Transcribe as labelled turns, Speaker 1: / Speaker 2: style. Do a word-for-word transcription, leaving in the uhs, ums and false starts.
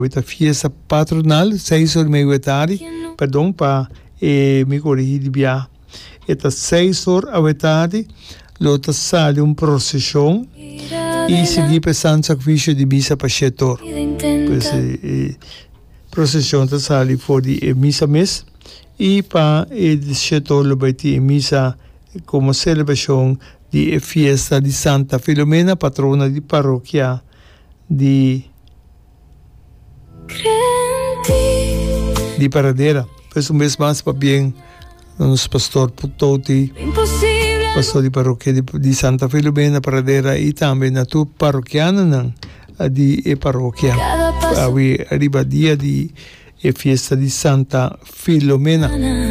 Speaker 1: a fiesta patronal, seis horas e meia da tarde, perdão, para eh, me corrigir de viagem. Eta seis horas da tarde, lota sai uma procissão e seguir pensando sacrifício de missa para setor. Pois eh, procissão está sai fora de missa mês e para o setor lo vai ter missa como celebração de fiesta de Santa Filomena, patrona de paróquia de de Paradeira. Pois o mês mais para bem nosso pastor Putoti, pastor de paróquia de, de Santa Filomena, Paradeira, e também na tua paroquiana de paróquia. Arriba dia de fiesta de Santa Filomena.